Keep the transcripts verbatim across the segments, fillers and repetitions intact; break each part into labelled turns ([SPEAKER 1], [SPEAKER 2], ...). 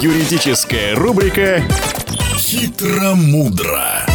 [SPEAKER 1] Юридическая рубрика «Хитро-мудро».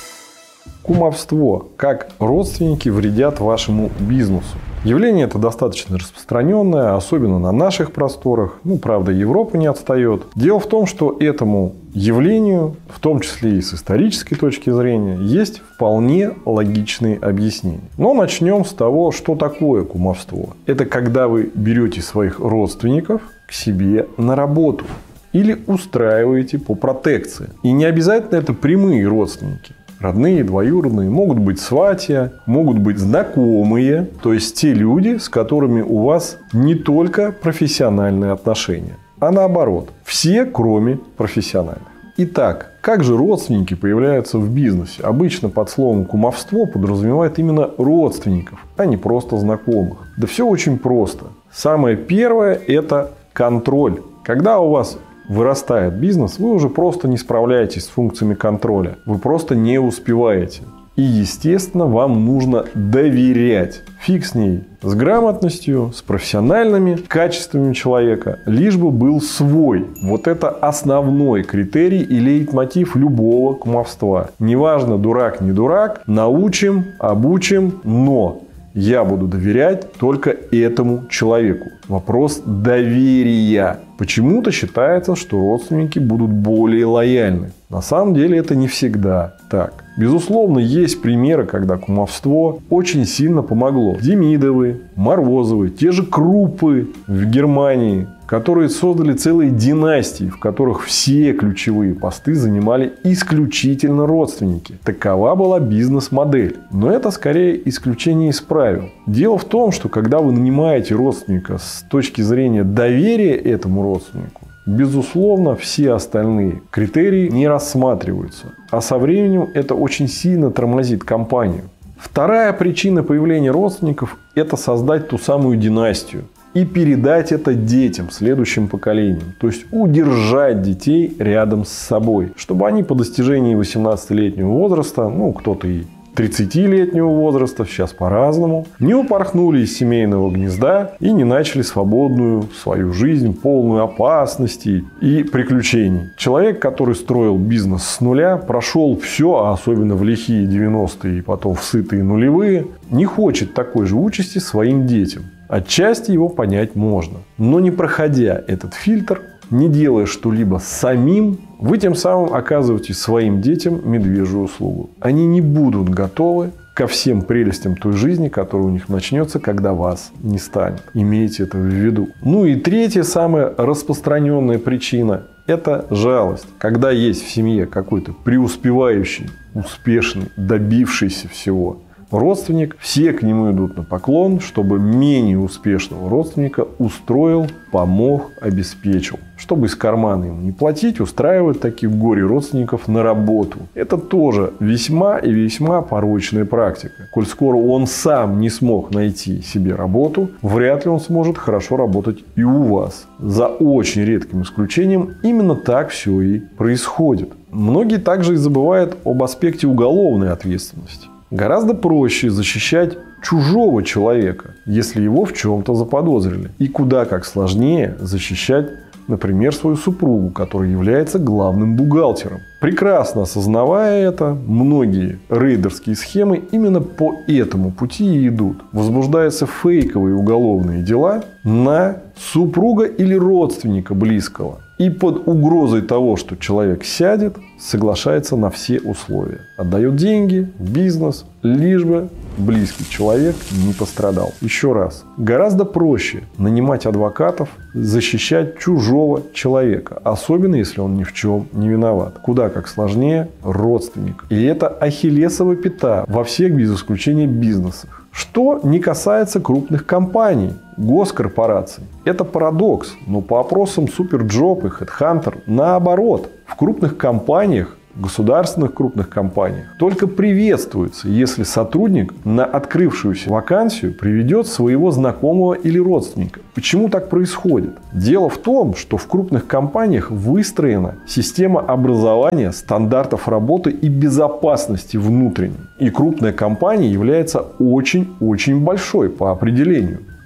[SPEAKER 2] Кумовство. Как родственники вредят вашему бизнесу. Явление это достаточно распространенное, особенно на наших просторах. Ну, правда, Европа не отстает. Дело в том, что этому явлению, в том числе и с исторической точки зрения, есть вполне логичные объяснения. Но начнем с того, что такое кумовство. Это когда вы берете своих родственников к себе на работу или устраиваете по протекции. И не обязательно это прямые родственники. Родные, двоюродные, могут быть сватья, могут быть знакомые, то есть те люди, с которыми у вас не только профессиональные отношения, а наоборот, все, кроме профессиональных. Итак, как же родственники появляются в бизнесе? Обычно под словом кумовство подразумевает именно родственников, а не просто знакомых. Да все очень просто. Самое первое – это контроль. Когда у вас вырастает бизнес, вы уже просто не справляетесь с функциями контроля. Вы просто не успеваете. И, естественно, вам нужно доверять. Фиг с ней. С грамотностью, с профессиональными качествами человека. Лишь бы был свой. Вот это основной критерий и лейтмотив любого кумовства. Неважно, дурак, не дурак. Научим, обучим, но я буду доверять только этому человеку. Вопрос доверия. Почему-то считается, что родственники будут более лояльны. На самом деле это не всегда так. Безусловно, есть примеры, когда кумовство очень сильно помогло. Демидовы, Морозовы, те же Круппы в Германии, которые создали целые династии, в которых все ключевые посты занимали исключительно родственники. Такова была бизнес-модель. Но это скорее исключение из правил. Дело в том, что когда вы нанимаете родственника с точки зрения доверия этому родственнику, безусловно, все остальные критерии не рассматриваются. А со временем это очень сильно тормозит компанию. Вторая причина появления родственников – это создать ту самую династию. И передать это детям, следующим поколениям. То есть удержать детей рядом с собой. Чтобы они по достижении восемнадцатилетнего возраста, ну кто-то и тридцатилетнего возраста, сейчас по-разному, не упорхнули из семейного гнезда и не начали свободную свою жизнь, полную опасностей и приключений. Человек, который строил бизнес с нуля, прошел все, а особенно в лихие девяностые и потом в сытые нулевые, не хочет такой же участи своим детям. Отчасти его понять можно. Но не проходя этот фильтр, не делая что-либо самим, вы тем самым оказываете своим детям медвежью услугу. Они не будут готовы ко всем прелестям той жизни, которая у них начнется, когда вас не станет. Имейте это в виду. Ну и третья, самая распространенная причина – это жалость. Когда есть в семье какой-то преуспевающий, успешный, добившийся всего родственник, все к нему идут на поклон, чтобы менее успешного родственника устроил, помог, обеспечил. Чтобы из кармана ему не платить, устраивают таких горе-родственников на работу. Это тоже весьма и весьма порочная практика. Коль скоро он сам не смог найти себе работу, вряд ли он сможет хорошо работать и у вас. За очень редким исключением именно так все и происходит. Многие также и забывают об аспекте уголовной ответственности. Гораздо проще защищать чужого человека, если его в чем-то заподозрили. И куда как сложнее защищать, например, свою супругу, которая является главным бухгалтером. Прекрасно осознавая это, многие рейдерские схемы именно по этому пути и идут. Возбуждаются фейковые уголовные дела на супруга или родственника близкого. И под угрозой того, что человек сядет, соглашается на все условия. Отдает деньги, бизнес, лишь бы близкий человек не пострадал. Еще раз. Гораздо проще нанимать адвокатов, защищать чужого человека. Особенно, если он ни в чем не виноват. Куда как сложнее родственник. И это ахиллесова пята во всех без исключения бизнесах. Что не касается крупных компаний, госкорпораций. Это парадокс, но по опросам Суперджоп и Headhunter наоборот. В крупных компаниях, государственных крупных компаниях, только приветствуется, если сотрудник на открывшуюся вакансию приведет своего знакомого или родственника. Почему так происходит? Дело в том, что в крупных компаниях выстроена система образования, стандартов работы и безопасности внутренней. И крупная компания является очень-очень большой по определению.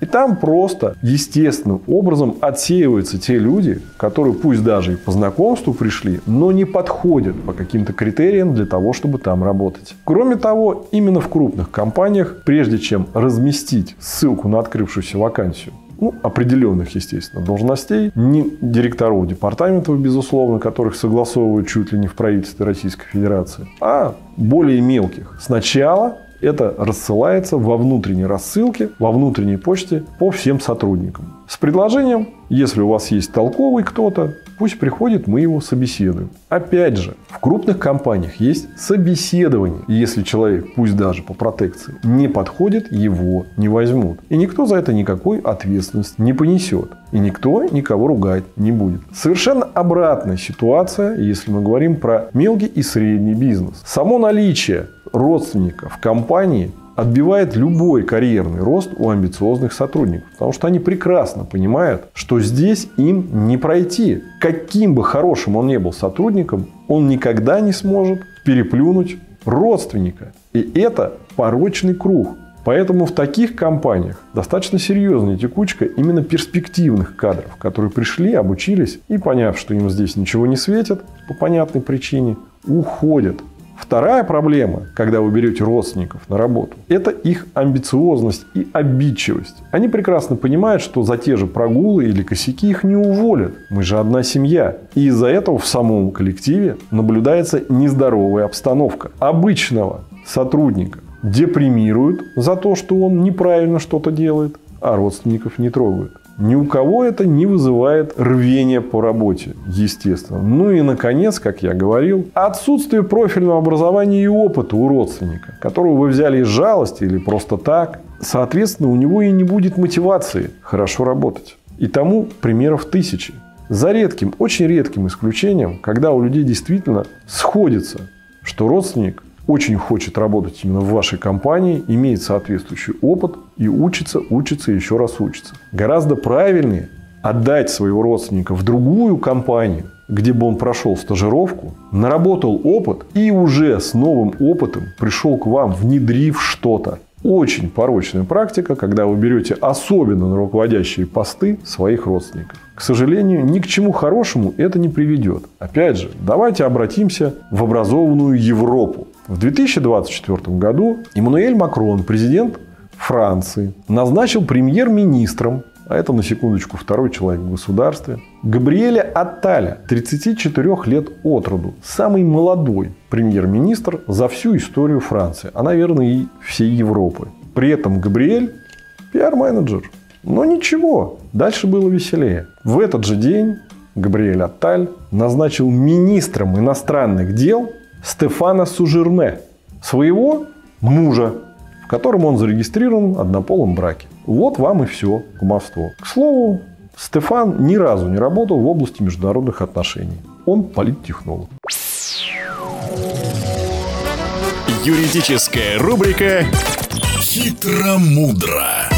[SPEAKER 2] И там просто естественным образом отсеиваются те люди, которые пусть даже и по знакомству пришли, но не подходят по каким-то критериям для того, чтобы там работать. Кроме того, именно в крупных компаниях, прежде чем разместить ссылку на открывшуюся вакансию, ну, определенных, естественно, должностей, не директоров департаментов, безусловно, которых согласовывают чуть ли не в правительстве Российской Федерации, а более мелких. Сначала это рассылается во внутренней рассылке, во внутренней почте по всем сотрудникам. С предложением, если у вас есть толковый кто-то, пусть приходит, мы его собеседуем. Опять же, в крупных компаниях есть собеседование. И если человек, пусть даже по протекции, не подходит, его не возьмут. И никто за это никакой ответственности не понесет. И никто никого ругать не будет. Совершенно обратная ситуация, если мы говорим про мелкий и средний бизнес. Само наличие родственников в компании отбивает любой карьерный рост у амбициозных сотрудников. Потому что они прекрасно понимают, что здесь им не пройти. Каким бы хорошим он ни был сотрудником, он никогда не сможет переплюнуть родственника. И это порочный круг. Поэтому в таких компаниях достаточно серьезная текучка именно перспективных кадров, которые пришли, обучились и, поняв, что им здесь ничего не светит, по понятной причине, уходят. Вторая проблема, когда вы берете родственников на работу, это их амбициозность и обидчивость. Они прекрасно понимают, что за те же прогулы или косяки их не уволят. Мы же одна семья. И из-за этого в самом коллективе наблюдается нездоровая обстановка. Обычного сотрудника депримируют за то, что он неправильно что-то делает, а родственников не трогают. Ни у кого это не вызывает рвения по работе, естественно. Ну и, наконец, как я говорил, отсутствие профильного образования и опыта у родственника, которого вы взяли из жалости или просто так. Соответственно, у него и не будет мотивации хорошо работать. И тому примеров тысячи. За редким, очень редким исключением, когда у людей действительно сходится, что родственник очень хочет работать именно в вашей компании, имеет соответствующий опыт и учится, учится и еще раз учится. Гораздо правильнее отдать своего родственника в другую компанию, где бы он прошел стажировку, наработал опыт и уже с новым опытом пришел к вам, внедрив что-то. Очень порочная практика, когда вы берете особенно на руководящие посты своих родственников. К сожалению, ни к чему хорошему это не приведет. Опять же, давайте обратимся в образованную Европу. В две тысячи двадцать четвёртом году Эммануэль Макрон, президент Франции, назначил премьер-министром, а это, на секундочку, второй человек в государстве, Габриэля Атталя, тридцати четырёх лет от роду, самый молодой премьер-министр за всю историю Франции, а, наверное, и всей Европы. При этом Габриэль пиар-менеджер. Но ничего, дальше было веселее. В этот же день Габриэль Атталь назначил министром иностранных дел Стефана Сужирне, своего мужа, в котором он зарегистрирован в однополом браке. Вот вам и все кумовство. К слову, Стефан ни разу не работал в области международных отношений. Он политтехнолог.
[SPEAKER 1] Юридическая рубрика
[SPEAKER 3] «Хитро-мудро».